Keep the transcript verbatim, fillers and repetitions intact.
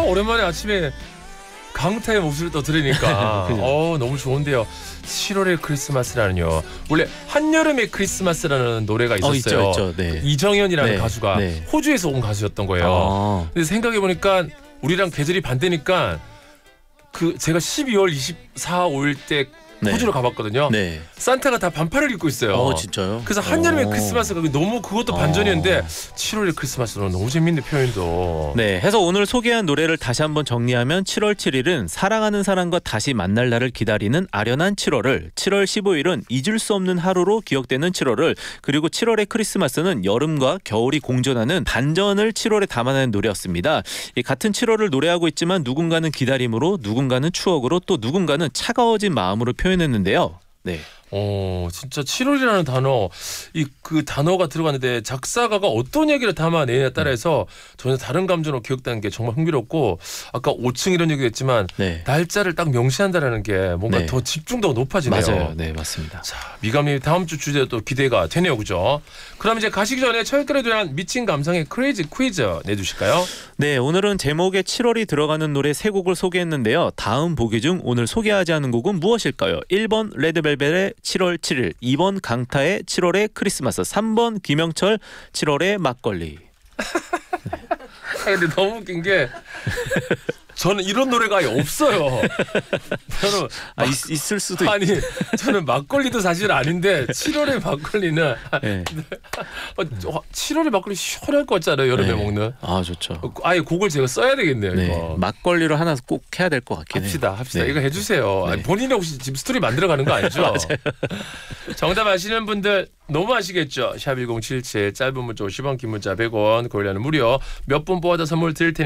오랜만에 아침에 강타의 목소리를 또 들으니까 어 너무 좋은데요. 칠월의 크리스마스라는요. 원래 한여름의 크리스마스라는 노래가 있었어요. 어, 있죠, 있죠. 네. 이정현이라는 네, 가수가 네. 호주에서 온 가수였던 거예요. 아. 근데 생각해 보니까 우리랑 계절이 반대니까 그 제가 십이월 이십사, 오일 때 네. 호주로 가봤거든요. 네. 산타가 다 반팔을 입고 있어요. 어, 진짜요? 그래서 한여름의 오. 크리스마스가 너무 그것도 반전이었는데 칠월의 크리스마스는 너무 재밌는 표현도. 네, 해서 오늘 소개한 노래를 다시 한번 정리하면 칠월 칠일은 사랑하는 사람과 다시 만날 날을 기다리는 아련한 칠월을, 칠월 십오일은 잊을 수 없는 하루로 기억되는 칠월을, 그리고 칠월의 크리스마스는 여름과 겨울이 공존하는 반전을 칠월에 담아낸 노래였습니다. 이 같은 칠월을 노래하고 있지만 누군가는 기다림으로, 누군가는 추억으로, 또 누군가는 차가워진 마음으로 표현했는데요. 네. 어 진짜 칠월이라는 단어 이 그 단어가 들어갔는데 작사가가 어떤 얘기를 담아내냐에 따라서 전혀 다른 감정으로 기억되는 게 정말 흥미롭고 아까 오층 이런 얘기도 했지만 네. 날짜를 딱 명시한다라는 게 뭔가 네. 더 집중도가 높아지네요. 맞아요. 네, 맞습니다. 자, 미감님 다음 주 주제도 기대가 되네요. 그죠? 그럼 이제 가시기 전에 철결에 대한 미친 감상의 크레이지 퀴즈 내주실까요? 네, 오늘은 제목에 칠월이 들어가는 노래 세 곡을 소개했는데요. 다음 보기 중 오늘 소개하지 않은 곡은 무엇일까요? 일 번 레드벨벳의 칠월 칠일, 이 번 강타의 칠월의 크리스마스, 삼 번 김영철 칠월의 막걸리. 아, 근데 너무 웃긴 게 저는 이런 노래가 아예 없어요. 저는 아, 있, 있을 수도 있... 아니 저는 막걸리도 사실 아닌데 칠월의 막걸리는 네. 어, 칠월의 막걸리 시원할 것 같잖아요. 여름에 네. 먹는. 아, 좋죠. 아예 곡을 제가 써야 되겠네요. 네. 이거. 막걸리로 하나 꼭 해야 될 것 같긴 해요. 합시다. 합시다. 네. 이거 해주세요. 네. 아니, 본인이 혹시 지금 스토리 만들어가는 거 아니죠? 맞아요. 정답 아시는 분들 너무 아시겠죠? 샵 일공칠칠 짧은 문자 오십 원 긴 문자 백 원 고릴라는 무료 몇 분 뽑아서 선물 드릴 테니